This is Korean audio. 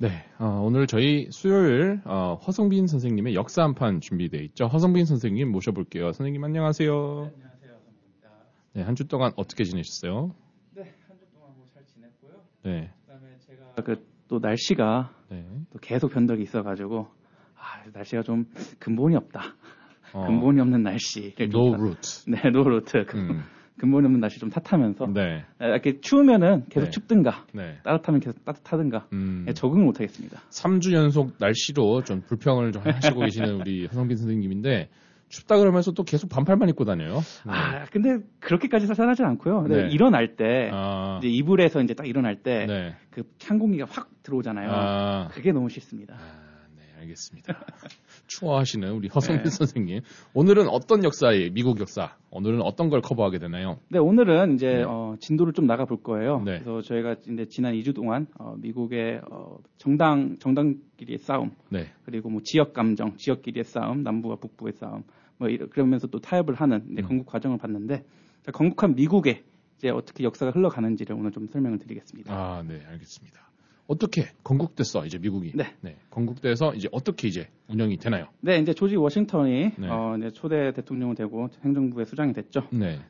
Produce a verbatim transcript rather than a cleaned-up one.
네, 어, 오늘 저희 수요일 어, 허성빈 선생님의 역사 한판 준비되어 있죠. 허성빈 선생님 모셔볼게요. 선생님 안녕하세요. 네, 안녕하세요. 허성빈입니다. 네, 한 주 동안 어떻게 지내셨어요? 네, 한 주 동안 뭐 잘 지냈고요. 네. 그다음에 제가 그 또 날씨가 네. 또 계속 변덕이 있어가지고 아, 날씨가 좀 근본이 없다. 어, 근본이 없는 날씨를 no 좀 root. 네, 노 루트. 음, 근본이 없는 날씨 좀 탓하면서 네. 이렇게 추우면은 계속 네. 춥든가 네. 따뜻하면 계속 따뜻하든가 음, 네, 적응을 못 하겠습니다. 삼 주 연속 날씨로 좀 불평을 좀 하시고 계시는 우리 허성빈 선생님인데 춥다 그러면서 또 계속 반팔만 입고 다녀요. 네. 아, 근데 그렇게까지 사산하진 않고요. 근데 네. 일어날 때 아, 이제 이불에서 이제 딱 일어날 때 네. 그 찬 공기가 확 들어오잖아요. 아, 그게 너무 싫습니다. 아, 네, 알겠습니다. 추워하시는 우리 허성빈 네. 선생님. 오늘은 어떤 역사의 미국 역사? 오늘은 어떤 걸 커버하게 되나요? 네, 오늘은 이제 네. 어, 진도를 좀 나가 볼 거예요. 네. 그래서 저희가 이제 지난 이 주 동안 어, 미국의 어, 정당 정당끼리의 싸움, 네. 그리고 뭐 지역 감정, 지역끼리의 싸움, 남부와 북부의 싸움, 뭐 이러, 그러면서 또 타협을 하는 이제 음. 건국 과정을 봤는데 자, 건국한 미국에 이제 어떻게 역사가 흘러가는지를 오늘 좀 설명을 드리겠습니다. 아, 네, 알겠습니다. 어떻게 건국됐어, 이제 미국이? 네. 건국돼서 이제 어떻게 이제 운영이 되나요? 네, 이제 조지 워싱턴이 네. 어, 이제 초대 대통령이 되고 행정부의 수장이 됐죠. 네.